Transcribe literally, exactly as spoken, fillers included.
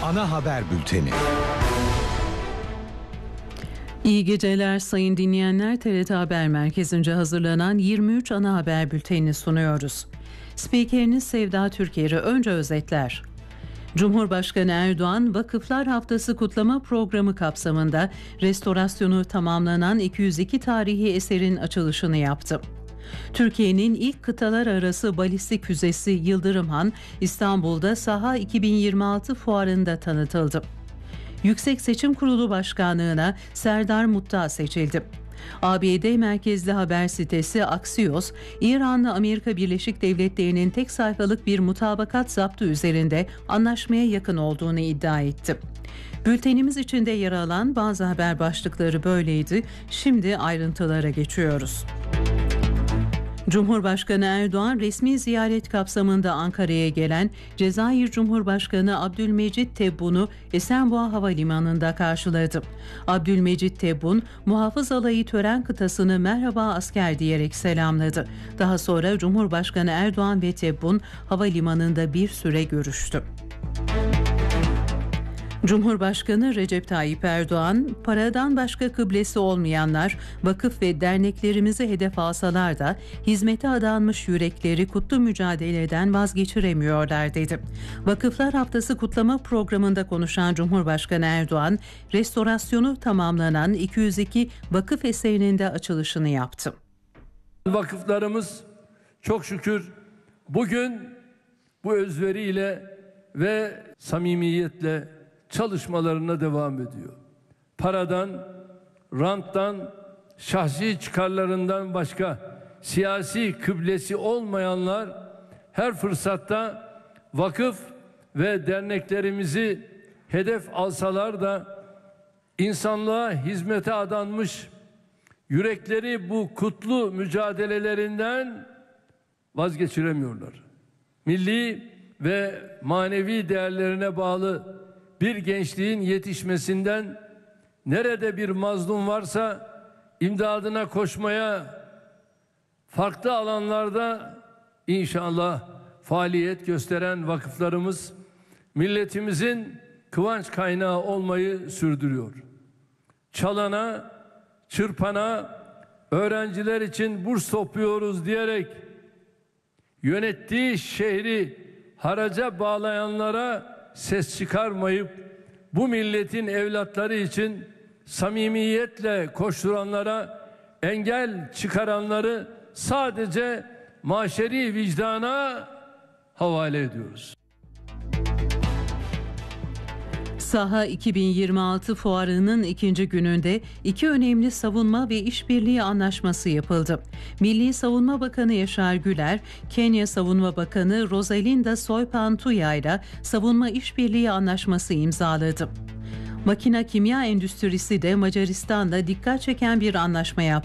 Ana haber bülteni. İyi geceler sayın dinleyenler. T R T Haber Merkezi'nce hazırlanan yirmi üç ana haber bültenini sunuyoruz. Spikeriniz Sevda Türker'i önce özetler. Cumhurbaşkanı Erdoğan, Vakıflar Haftası kutlama programı kapsamında restorasyonu tamamlanan iki yüz iki tarihi eserin açılışını yaptı. Türkiye'nin ilk kıtalar arası balistik füzesi Yıldırım Han, İstanbul'da Saha iki bin yirmi altı fuarında tanıtıldı. Yüksek Seçim Kurulu Başkanlığı'na Serdar Muttağ seçildi. A B D merkezli haber sitesi Axios, İran'la Amerika Birleşik Devletleri'nin tek sayfalık bir mutabakat zaptı üzerinde anlaşmaya yakın olduğunu iddia etti. Bültenimiz içinde yer alan bazı haber başlıkları böyleydi. Şimdi ayrıntılara geçiyoruz. Cumhurbaşkanı Erdoğan resmi ziyaret kapsamında Ankara'ya gelen Cezayir Cumhurbaşkanı Abdülmecit Tebbun'u Esenboğa Havalimanı'nda karşıladı. Abdülmecit Tebbun, muhafız alayı tören kıtasını merhaba asker diyerek selamladı. Daha sonra Cumhurbaşkanı Erdoğan ve Tebbun havalimanında bir süre görüştü. Cumhurbaşkanı Recep Tayyip Erdoğan, paradan başka kıblesi olmayanlar vakıf ve derneklerimizi hedef alsalar da hizmete adanmış yürekleri kutlu mücadeleden vazgeçiremiyorlar dedi. Vakıflar Haftası kutlama programında konuşan Cumhurbaşkanı Erdoğan, restorasyonu tamamlanan iki yüz iki vakıf eserinin de açılışını yaptı. Vakıflarımız çok şükür bugün bu özveriyle ve samimiyetle çalışmalarına devam ediyor. Paradan, ranttan, şahsi çıkarlarından başka siyasi kıblesi olmayanlar her fırsatta vakıf ve derneklerimizi hedef alsalar da insanlığa hizmete adanmış yürekleri bu kutlu mücadelelerinden vazgeçiremiyorlar. Milli ve manevi değerlerine bağlı bir gençliğin yetişmesinden nerede bir mazlum varsa imdadına koşmaya, farklı alanlarda inşallah faaliyet gösteren vakıflarımız milletimizin kıvanç kaynağı olmayı sürdürüyor. Çalana, çırpana, öğrenciler için burs topluyoruz diyerek yönettiği şehri haraca bağlayanlara ses çıkarmayıp bu milletin evlatları için samimiyetle koşturanlara engel çıkaranları sadece maşeri vicdana havale ediyoruz. Saha iki bin yirmi altı fuarının ikinci gününde iki önemli savunma ve işbirliği anlaşması yapıldı. Milli Savunma Bakanı Yaşar Güler, Kenya Savunma Bakanı Rosalinda Soypantuya ile savunma işbirliği anlaşması imzaladı. Makina kimya endüstrisi de Macaristan'da dikkat çeken bir anlaşma yaptı.